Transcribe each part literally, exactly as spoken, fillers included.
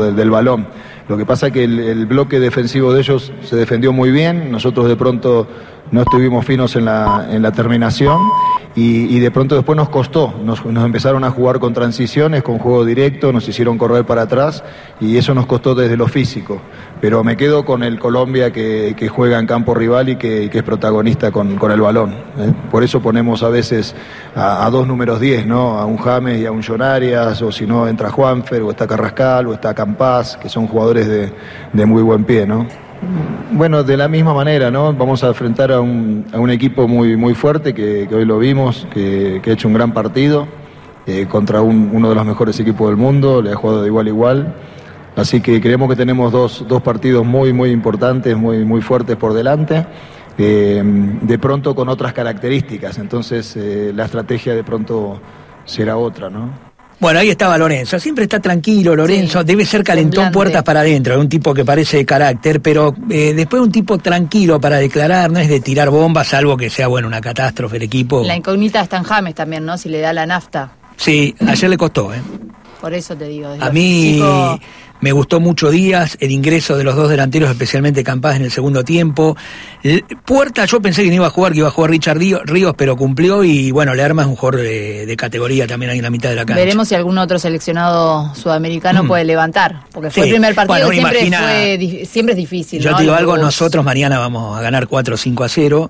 del, del balón. Lo que pasa es que el, el bloque defensivo de ellos se defendió muy bien, nosotros de pronto no estuvimos finos en la, en la terminación y, y de pronto después nos costó, nos, nos empezaron a jugar con transiciones, con juego directo, nos hicieron correr para atrás y eso nos costó desde lo físico. Pero me quedo con el Colombia que, que juega en campo rival y que, que es protagonista con, con el balón. ¿eh? Por eso ponemos a veces a, a dos números diez, ¿no? A un James y a un John Arias, o si no entra Juanfer, o está Carrascal, o está Campás, que son jugadores de, de muy buen pie, ¿no? Bueno, de la misma manera, ¿no? Vamos a enfrentar a un, a un equipo muy, muy fuerte que, que hoy lo vimos, que, que ha hecho un gran partido eh, contra un, uno de los mejores equipos del mundo, le ha jugado de igual a igual. Así que creemos que tenemos dos, dos partidos muy, muy importantes, muy, muy fuertes por delante, eh, de pronto con otras características. Entonces eh, la estrategia de pronto será otra, ¿no? Bueno, ahí estaba Lorenzo, siempre está tranquilo Lorenzo, sí, debe ser calentón semblante. Puertas para adentro, un tipo que parece de carácter, pero eh, después un tipo tranquilo para declarar, no es de tirar bombas, salvo que sea, bueno, una catástrofe el equipo. La incógnita está en James también, ¿no? Si le da la nafta. Sí, ayer le costó, ¿eh? Por eso te digo. A mí físico... me gustó mucho Díaz, el ingreso de los dos delanteros, especialmente Campás en el segundo tiempo. Puerta, yo pensé que no iba a jugar, que iba a jugar Richard Ríos, pero cumplió y bueno, Lerma es un jugador de, de categoría también ahí en la mitad de la cancha. Veremos si algún otro seleccionado sudamericano mm. puede levantar, porque fue sí. el primer partido, bueno, siempre, imagina, fue, siempre es difícil. Yo ¿no? te digo Los algo, dos. Nosotros mañana vamos a ganar cuatro o cinco a cero.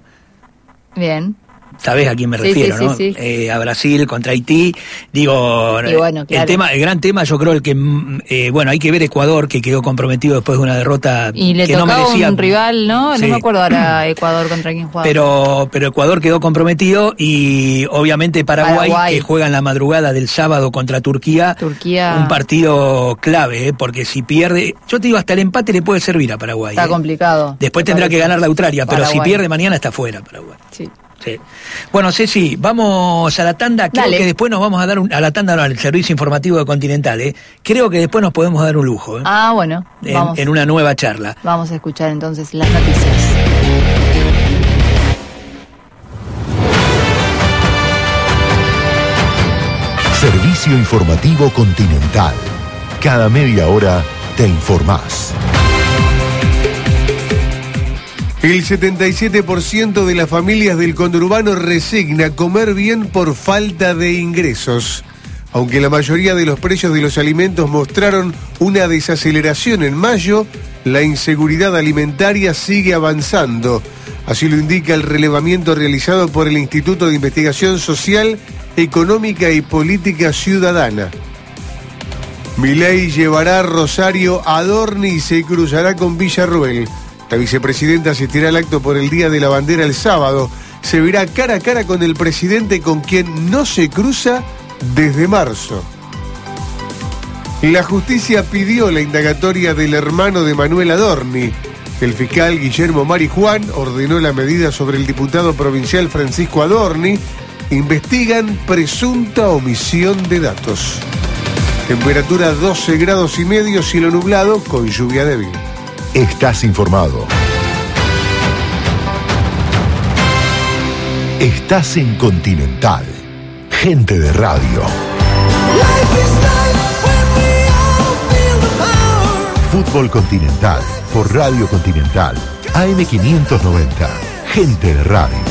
Bien. ¿Sabés a quién me sí, refiero, sí, no? Sí, sí. Eh, a Brasil contra Haití. Digo, bueno, claro. el tema, el gran tema, yo creo el que, eh, bueno, hay que ver Ecuador, que quedó comprometido después de una derrota y le que no tocaba merecía. Un rival, ¿no? Sí. No me acuerdo ahora Ecuador contra quién jugaba. Pero, pero Ecuador quedó comprometido y obviamente Paraguay, Paraguay, que juega en la madrugada del sábado contra Turquía, Turquía. un partido clave, ¿eh? Porque si pierde, yo te digo, hasta el empate le puede servir a Paraguay. Está ¿eh? complicado. Después tendrá que ganar la Australia, pero Paraguay. si pierde mañana está fuera Paraguay. Sí. Sí. Bueno, Ceci, vamos a la tanda. Creo Dale. que después nos vamos a dar un, a la tanda, no, al servicio informativo de Continental. ¿eh? Creo que después nos podemos dar un lujo. ¿eh? Ah, bueno. En, vamos. en una nueva charla. Vamos a escuchar entonces las noticias. Servicio informativo Continental. Cada media hora te informás. El setenta y siete por ciento de las familias del conurbano resigna comer bien por falta de ingresos. Aunque la mayoría de los precios de los alimentos mostraron una desaceleración en mayo, la inseguridad alimentaria sigue avanzando. Así lo indica el relevamiento realizado por el Instituto de Investigación Social, Económica y Política Ciudadana. Milei llevará a Rosario a Adorni y se cruzará con Villarruel. La vicepresidenta asistirá al acto por el Día de la Bandera el sábado. Se verá cara a cara con el presidente con quien no se cruza desde marzo. La justicia pidió la indagatoria del hermano de Manuel Adorni. El fiscal Guillermo Marijuán ordenó la medida sobre el diputado provincial Francisco Adorni. Investigan presunta omisión de datos. Temperatura doce grados y medio, cielo nublado con lluvia débil. Estás informado. Estás en Continental. Gente de radio. Fútbol Continental por Radio Continental. A M quinientos noventa. Gente de radio.